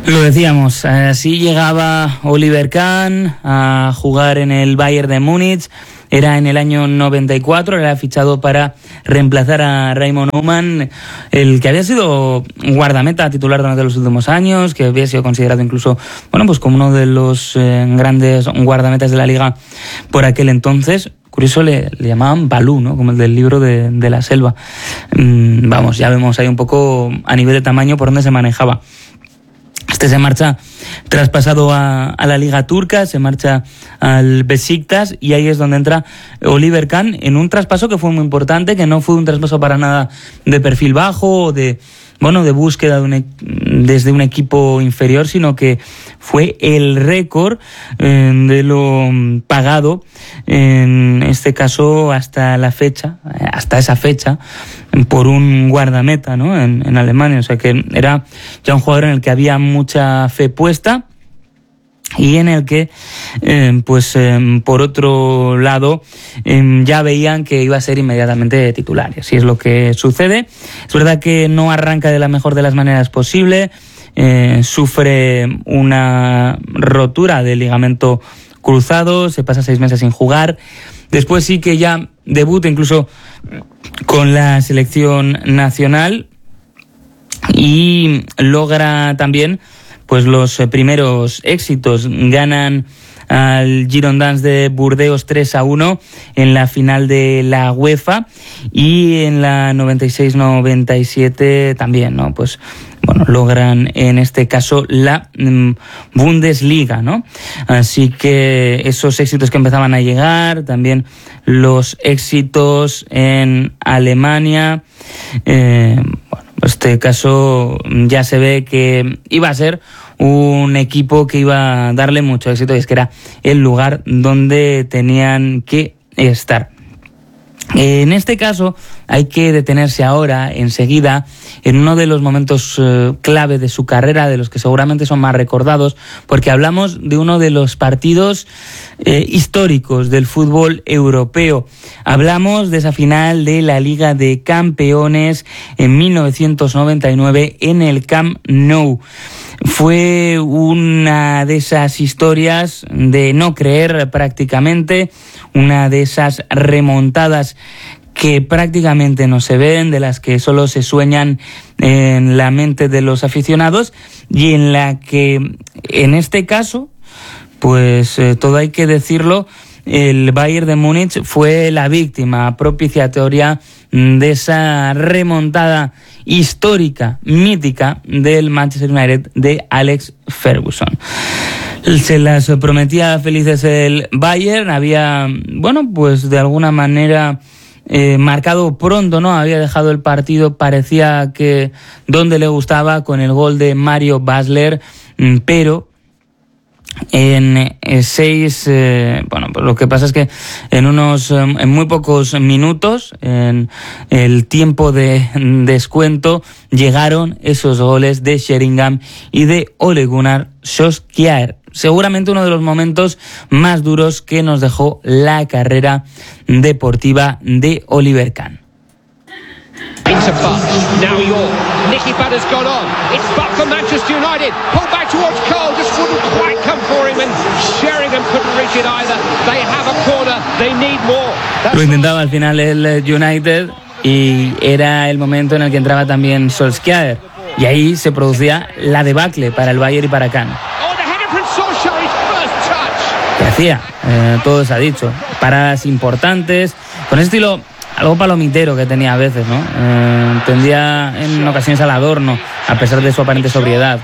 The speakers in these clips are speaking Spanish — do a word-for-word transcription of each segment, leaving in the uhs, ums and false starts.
Lo decíamos, así llegaba Oliver Kahn a jugar en el Bayern de Múnich. Era en el año noventa y cuatro, era fichado para reemplazar a Raymond Neumann, el que había sido guardameta titular durante los últimos años, que había sido considerado incluso, bueno, pues como uno de los eh, grandes guardametas de la liga por aquel entonces. Curioso, le, le llamaban Balú, ¿no? Como el del libro de, de la selva. Mm, vamos, ya vemos ahí un poco a nivel de tamaño por dónde se manejaba. Este se marcha traspasado a, a la Liga Turca, se marcha al Besiktas y ahí es donde entra Oliver Kahn en un traspaso que fue muy importante, que no fue un traspaso para nada de perfil bajo o de, bueno, de búsqueda de un, desde un equipo inferior, sino que fue el récord eh, de lo pagado, en este caso hasta la fecha, hasta esa fecha, por un guardameta, ¿no? en, en Alemania. O sea que era ya un jugador en el que había mucha fe puesta y en el que, eh, pues eh, por otro lado, eh, ya veían que iba a ser inmediatamente titular. Y así es lo que sucede. Es verdad que no arranca de la mejor de las maneras posible, eh, sufre una rotura del ligamento cruzado, se pasa seis meses sin jugar. Después sí que ya debuta incluso con la selección nacional y logra también pues los primeros éxitos. Ganan al Girondins de Burdeos tres a uno en la final de la UEFA y en la noventa y seis noventa y siete también, ¿no? Pues bueno, logran en este caso la mm, Bundesliga, ¿no? Así que esos éxitos que empezaban a llegar, también los éxitos en Alemania, eh, bueno, en este caso ya se ve que iba a ser un equipo que iba a darle mucho éxito y es que era el lugar donde tenían que estar. En este caso hay que detenerse ahora, enseguida, en uno de los momentos eh, clave de su carrera, de los que seguramente son más recordados, porque hablamos de uno de los partidos eh, históricos del fútbol europeo. Hablamos de esa final de la Liga de Campeones en mil novecientos noventa y nueve en el Camp Nou. Fue una de esas historias de no creer prácticamente, una de esas remontadas que prácticamente no se ven, de las que solo se sueñan en la mente de los aficionados y en la que, en este caso, pues eh, todo hay que decirlo, el Bayern de Múnich fue la víctima propiciatoria de esa remontada histórica, mítica del Manchester United de Alex Ferguson. Se las prometía felices el Bayern, había, bueno, pues de alguna manera eh, marcado pronto, ¿no? Había dejado el partido, parecía que donde le gustaba, con el gol de Mario Basler, pero en eh, seis, eh, bueno, pues lo que pasa es que en unos, eh, en muy pocos minutos, en el tiempo de descuento, llegaron esos goles de Sheringham y de Ole Gunnar Solskjaer. Seguramente uno de los momentos más duros que nos dejó la carrera deportiva de Oliver Kahn. Into Butt, now York, Nicky Butt has gone on, it's Butt for Manchester United, pulled back towards Cole, just wouldn't quite come for him and Sheringham couldn't reach it either. They have a corner, they need more. That's Lo intentaba al final el United y era el momento en el que entraba también Solskjaer y ahí se producía la debacle para el Bayern y para Kahn. Oh, the header from Solskjaer, his first touch. ¿Qué hacía? Eh, todo se ha dicho, paradas importantes, con ese estilo algo palomitero que tenía a veces, ¿no? Eh, tendía en ocasiones al adorno, a pesar de su aparente sobriedad.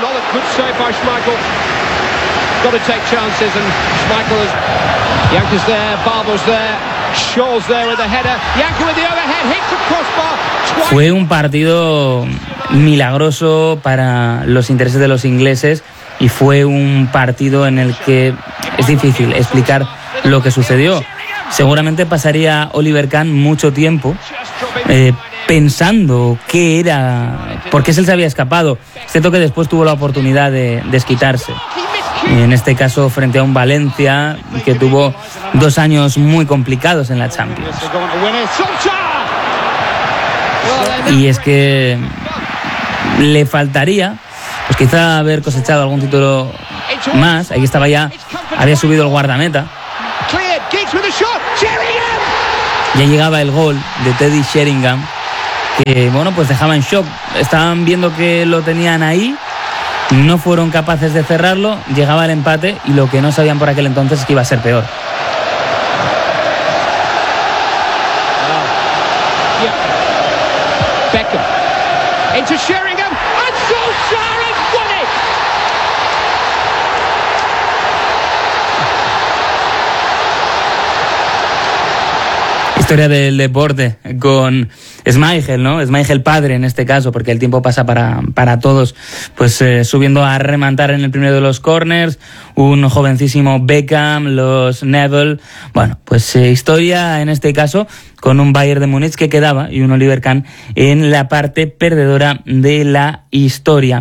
Fue un partido milagroso para los intereses de los ingleses y fue un partido en el que es difícil explicar lo que sucedió. Seguramente pasaría Oliver Kahn mucho tiempo eh, pensando qué era, por qué se les había escapado. Es cierto que después tuvo la oportunidad de desquitarse. Y en este caso frente a un Valencia que tuvo dos años muy complicados en la Champions. Y es que le faltaría pues quizá haber cosechado algún título más. Ahí estaba ya, había subido el guardameta. Ya llegaba el gol de Teddy Sheringham, que bueno, pues dejaba en shock. Estaban viendo que lo tenían ahí, no fueron capaces de cerrarlo, llegaba el empate y lo que no sabían por aquel entonces es que iba a ser peor. Beckham into Sheringham and Solskjaer has won it. Historia del deporte con Schmeichel, ¿no? Schmeichel padre en este caso, porque el tiempo pasa para, para todos. Pues eh, subiendo a rematar en el primero de los corners, un jovencísimo Beckham, los Neville. Bueno, pues eh, historia en este caso con un Bayern de Múnich que quedaba y un Oliver Kahn en la parte perdedora de la historia.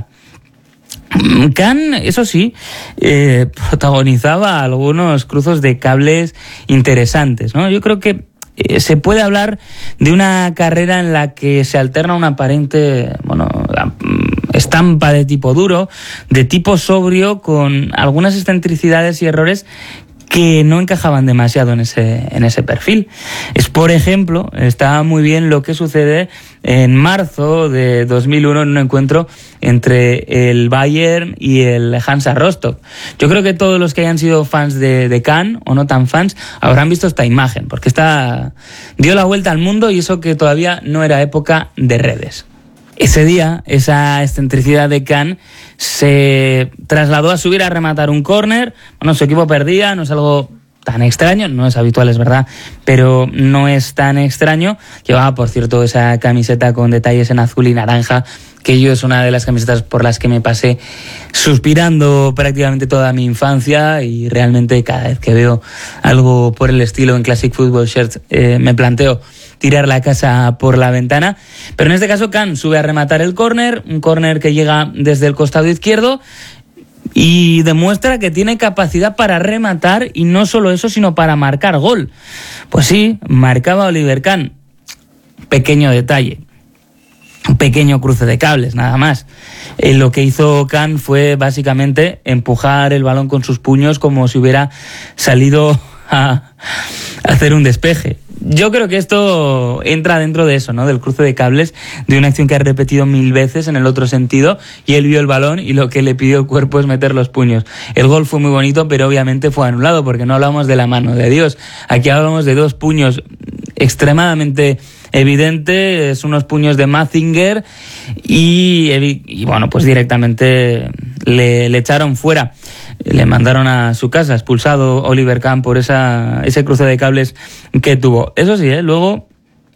Kahn, eso sí, eh, protagonizaba algunos cruzos de cables interesantes, ¿no? Yo creo que eh, se puede hablar de una carrera en la que se alterna una aparente, bueno, estampa de tipo duro, de tipo sobrio, con algunas excentricidades y errores que no encajaban demasiado en ese, en ese perfil. Es, por ejemplo, está muy bien lo que sucede en marzo de dos mil uno en un encuentro entre el Bayern y el Hansa Rostock. Yo creo que todos los que hayan sido fans de, de Kahn, o no tan fans, habrán visto esta imagen, porque esta dio la vuelta al mundo y eso que todavía no era época de redes. Ese día, esa excentricidad de Kahn se trasladó a subir a rematar un córner. Bueno, su equipo perdía, no es algo tan extraño, no es habitual, es verdad, pero no es tan extraño. Llevaba, por cierto, esa camiseta con detalles en azul y naranja, que yo es una de las camisetas por las que me pasé suspirando prácticamente toda mi infancia, y realmente cada vez que veo algo por el estilo en Classic Football Shirts eh, me planteo tirar la casa por la ventana. Pero en este caso Kahn sube a rematar el córner, un córner que llega desde el costado izquierdo y demuestra que tiene capacidad para rematar, y no solo eso, sino para marcar gol. Pues sí, marcaba Oliver Kahn. Pequeño detalle, un pequeño cruce de cables, nada más. Eh, lo que hizo Kahn fue básicamente empujar el balón con sus puños como si hubiera salido a hacer un despeje. Yo creo que esto entra dentro de eso, ¿no? Del cruce de cables, de una acción que ha repetido mil veces en el otro sentido, y él vio el balón y lo que le pidió el cuerpo es meter los puños. El gol fue muy bonito, pero obviamente fue anulado, porque no hablamos de la mano de Dios. Aquí hablamos de dos puños extremadamente evidentes, unos puños de Mazinger, y, y bueno, pues directamente le, le echaron fuera. Le mandaron a su casa, expulsado Oliver Kahn por esa, ese cruce de cables que tuvo. Eso sí, ¿eh? Luego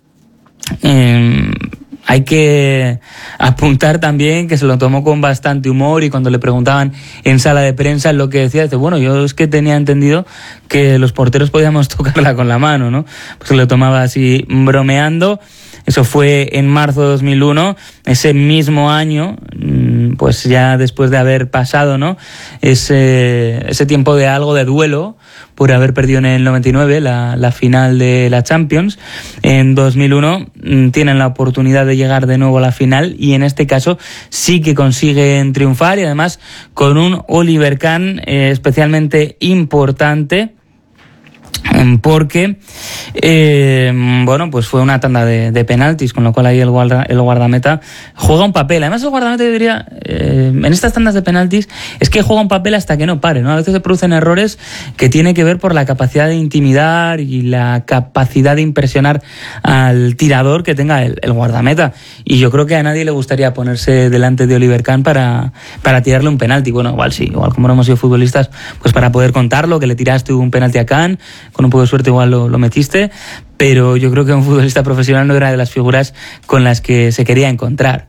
eh, hay que apuntar también que se lo tomó con bastante humor, y cuando le preguntaban en sala de prensa lo que decía, dice, bueno, yo es que tenía entendido que los porteros podíamos tocarla con la mano, ¿no? Pues se lo tomaba así bromeando. Eso fue en marzo de dos mil uno, ese mismo año, pues ya después de haber pasado, ¿no?, ese, ese tiempo de algo de duelo por haber perdido en el noventa y nueve la, la final de la Champions. En dos mil uno tienen la oportunidad de llegar de nuevo a la final, y en este caso sí que consiguen triunfar, y además con un Oliver Kahn eh, especialmente importante, porque eh, bueno, pues fue una tanda de, de penaltis, con lo cual ahí el, guarda, el guardameta juega un papel. Además el guardameta, yo diría, eh, en estas tandas de penaltis es que juega un papel hasta que no pare, ¿no? A veces se producen errores que tiene que ver por la capacidad de intimidar y la capacidad de impresionar al tirador que tenga el, el guardameta, y yo creo que a nadie le gustaría ponerse delante de Oliver Kahn para, para tirarle un penalti. Bueno, igual sí, igual como no hemos sido futbolistas, pues para poder contarlo, que le tiraste un penalti a Kahn, con un poco de suerte igual lo, lo metiste, pero yo creo que un futbolista profesional no era de las figuras con las que se quería encontrar.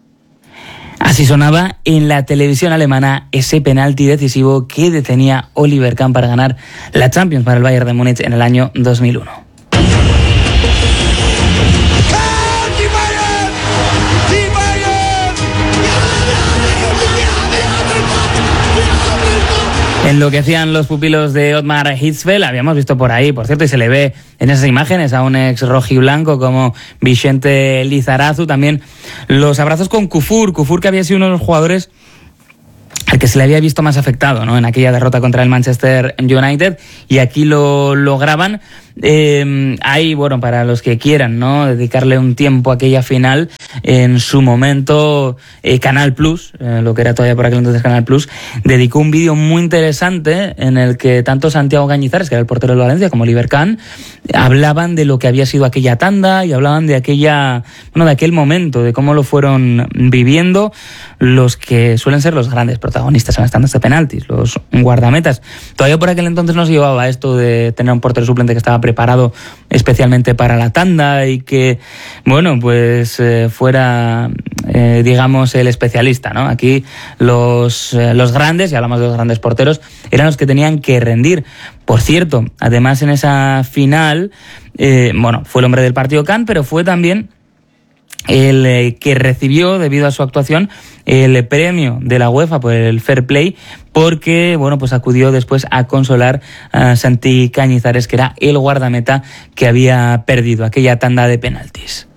Así sonaba en la televisión alemana ese penalti decisivo que detenía Oliver Kahn para ganar la Champions para el Bayern de Múnich en el año dos mil uno. Enloquecían los pupilos de Ottmar Hitzfeld, habíamos visto por ahí, por cierto, y se le ve en esas imágenes a un ex rojiblanco como Vicente Lizarazu. También los abrazos con Kufur, Kufur que había sido uno de los jugadores que se le había visto más afectado, ¿no?, en aquella derrota contra el Manchester United, y aquí lo lograban. Eh, hay, bueno, para los que quieran, ¿no?, dedicarle un tiempo a aquella final, en su momento eh, Canal Plus, eh, lo que era todavía por aquel entonces Canal Plus, dedicó un vídeo muy interesante en el que tanto Santiago Cañizares, que era el portero del Valencia, como Oliver Kahn hablaban de lo que había sido aquella tanda y hablaban de aquella, bueno, de aquel momento, de cómo lo fueron viviendo los que suelen ser los grandes protagonistas en las tandas de penaltis, los guardametas. Todavía por aquel entonces no se llevaba esto de tener un portero suplente que estaba preparado especialmente para la tanda y que, bueno, pues eh, fuera, eh, digamos, el especialista, ¿no? Aquí los, eh, los grandes, y hablamos de los grandes porteros, eran los que tenían que rendir. Por cierto, además en esa final, eh, bueno, fue el hombre del partido Kahn, pero fue también el eh, que recibió, debido a su actuación, el premio de la UEFA por el Fair Play, porque, bueno, pues acudió después a consolar a Santi Cañizares, que era el guardameta que había perdido aquella tanda de penaltis.